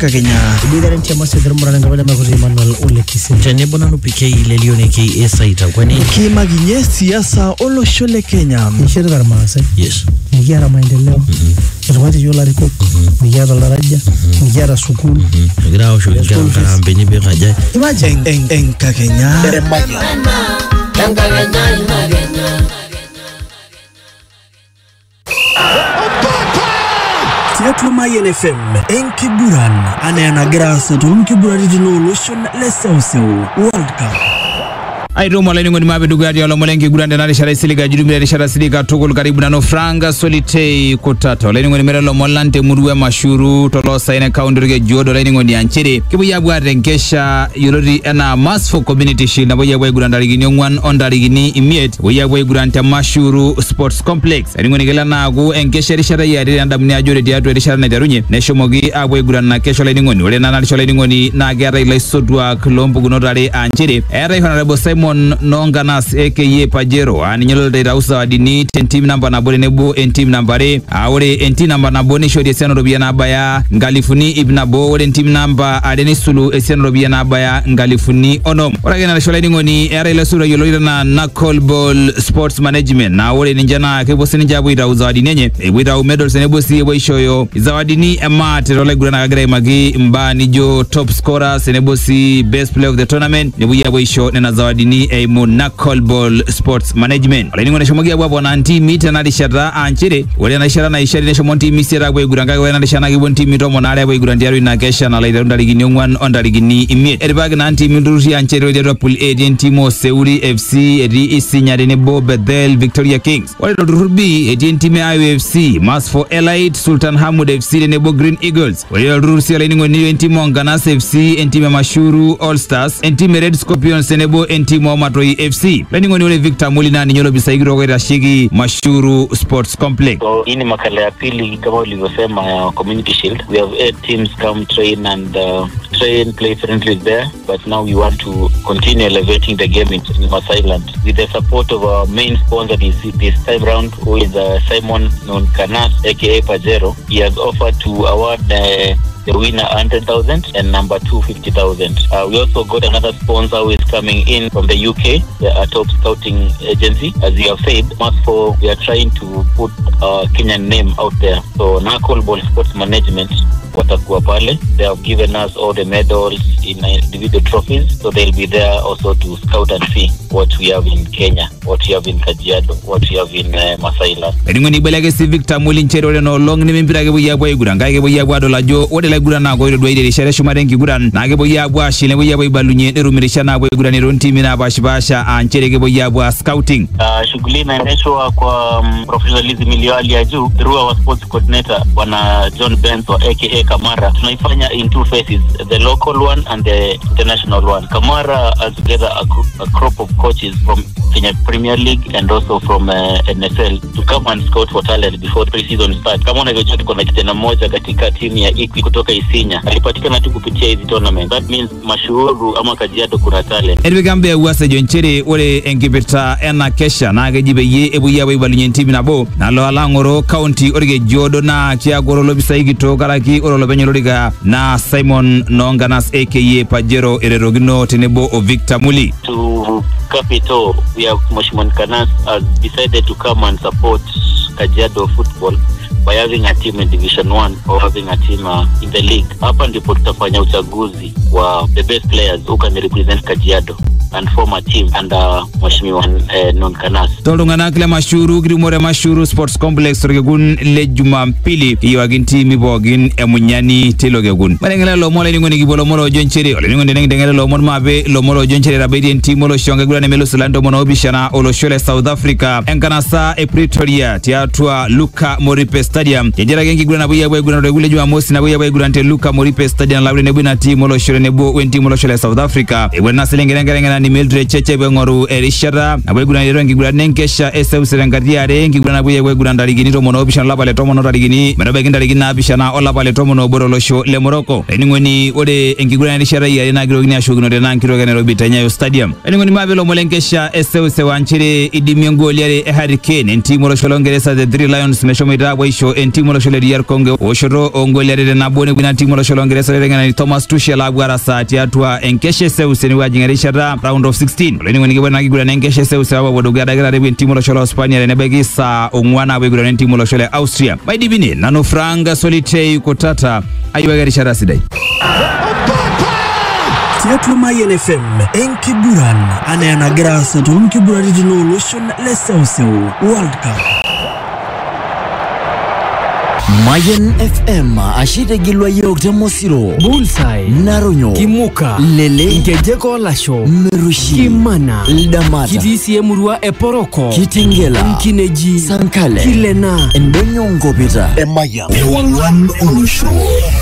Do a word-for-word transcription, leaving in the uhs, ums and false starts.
enkakenya Bidara nchama se dharmurana ngabala makuzi Manuel Ole Kisima Tenebo na nupike ile lione ki esaita kwani kimaginye siasa olosho le Kenya nishiri dharmasa yes nikiara maendeleo Rwati yola riko nikiara daraja nikiara sukulu grao sho nikiara karambe ni bekaja imagine en enkakenya enkakenya Tiatu Mayen F M enkiguran anaena grasa tulunkiburari dino olosho le Seuseu World Cup Ai romo la ngoni mabe dugati ala molengi gurande na rishara siliga jurumira rishara siliga tukul karibu na no franga solitei kutata la ngoni merelo molante muruwe mashuru tolo saine kaundirge jodo la ngoni anchire kibu yabwa renkesha yurori ana mass for community shield na boya guranda ligini ngwan onda ligini imiet boya guranta mashuru sports complex la ngoni gela na go enkesha rishara yari anda mni ajore diatu rishara na darunye ne shomogi abwe gurana kesho la ngoni ole na na shola ngoni na gera ile sodwa klombo gunodare anchire era honorable Simon Nonganas aka Pajero ani nyolo de rausa adini team number na bone nebo en team number re awore en team number na bone shodi seno robia na baya ngalifuni ibnabo wore team number adeni sulu seno robia na baya ngalifuni onom oragena na shola ngoni era ile sura yolo na knuckle ball sports management na wore ninjana ke bosini jabu irauza adinenye e without medals nebo si boishoyo zawadini emate role gurana kagere magi mbani jo top scorer senebo si best player of the tournament nebo ya boisho na zawadini a knuckle ball sports management wala ningo neshomogia bwa bona anti mita na lishara anchire wala na ishara na ishari nesho monti misira bwa guranga wala na lishana gibonti mito monale bwa gurandiaru na kesha na laida unda ligini ngwan onda ligini imi erbag na anti mirushi anchire wala pool agent timo Seuri F C edi isinya de nebo Bethel Victoria Kings wala rurubi agent time I U F C Mass for Elite Sultan Hamud F C de nebo Green Eagles wala rurusi wala ningo ni entimo Nganas F C entime Mashuru All Stars entime Red Scorpions nebo entimo Matoi F C Leningo ni ule Victor Mulina ni nyolo bisaigiro kwa Rashigi Mashuru Sports Complex. So hii ni makala ya pili kama ulivyosema ya Community Shield. We have eight teams come train and uh, train, play friendly there, but now we want to continue elevating the game in, in Mas Island with the support of our main sponsor this, this time round, who is uh, Simon Nonganas aka Pajero. He has offered to award uh, the winner one hundred thousand and number two fifty thousand. Uh, we also got another sponsor who is coming in from the U K, the uh, top scouting agency. As you have said, Mass for we are trying to put our Kenyan name out there. So Knuckle Ball Sports Management watakuwa pale. They have given us all the medals in individual trophies, so they'll be there also to scout and see what we have in Kenya, what we have in Kajiado, what we have in uh, Masaila. Eringo ni belage si Victor Mulinchero le no long ni mimpira ke boya boy guran ga ke boya bwa dola jo wode la guran na go do ide shere shumarengi guran na ke boya bwa shile boya boy balunye ne rumirisha na boy guran ron team na bashibasha anchere ke boya bwa scouting. Uh, shughuli inaendeshwa kwa um, professionalism iliyoali ya juu through our sports coordinator bwana John Benzo aka Kamara. Tunaifanya in two phases, the local one and the international one. Kamara has together a, a crop of coaches from Kenya Premier League and also from uh, N S L to come and scout for talent before pre-season start. Kama unavyojua tuko na kijana mmoja katika timu ya Ikwi kutoka Isinya. Alipatikana tu kupitia hizi tournament. That means Mashuru ama Kajiado kuna talent. Edwe gambe uwase jonchere ole enkipita ena kesha na gejibe ye ebuya we balunye timu na bo na lo alangoro county orige jodo na kia gorolo bisaigi to karaki orolo benyoloriga na Simon Nonganas aka Pajero ererogino tenebo o Victor Muli. To Capital, we have Moshimon Kanas has decided to come and support Kajiado football by having a team in Division one or having a team uh, in the league. Hapa ndipo tutafanya uchaguzi wa the best players who can represent Kajiado and form a team under Moshimon uh, Nonganas. Tolungana kile Mashuru Grimore Mashuru Sports Complex regun le Jumapili iyo aginti mibogin emunyani telogegun. Marengela lo mola ningo ngibolo molo jonchere ole ningo ndengela lo mon mabe lo molo jonchere rabedi team lo shonga gura ne melo Solando monobishana olo shole South Africa enkanasa e Pretoria tiatwa Luka Moripe Stadium yejera gengi gura na buya buya gura regule juma mosi na buya buya gura Luka Moripe Stadium lawre ne buna team lo shole ne bo wenti mo lo shole South Africa e wena selengera ngera olaigurani Mildred Cheche beng'oru erishata nabo eiguranito enkiguran enkesha eseuseu tenkati are enkiguran napuo epuo aiguran ntarikini tomon oopishana olapa le tomon otarikini metabaiki ntarikini naapishana olapa le tomon obo tolosho le Morocco. Ening'oni ore enkiguran erishata iare naa kitokini ashukino tena nkitoki e Nairobi te Nyayo Stadium. Ening'oni maape lomon lenkesha eseuseu a nchere idimie ngooli are e Harry Kane entiim olosho longereza the Three Lions meshomoita apuo aisho entiim olosho le D R Congo ooshoto oongooli are tenabo nepuo ina tiim olosho longereza laiteng'enani Thomas Tuchel apuo arasa tiatua enkesha eseuseu nepuo ajing erishata round of sixteen. Olainining'oni kepuo ina kiguran enkesha eseuseu apuo dukuya dakitari epuo entiim olosho lo Spania tenebaiki saa ong'uan apuo aiguran entiim olosho le Austria. Maidipine nanu Frank Solitei Kutata ayiwaki erishata sidai. Tiatua Mayen F M enkiguran anaa nagira aasa toonkiguraritin ooloshon le seuseu World Cup. Mayen F M ashite gilwa yok temosiro Bullseye Naronyo Kimuka Lele Ngejeko Lasho Merushi Kimana Ldamata Kitisi Emurua Eporoko Kitingela Mkineji Sankale Kilena Endonyo Ngopita Emaya Ewangan Olusho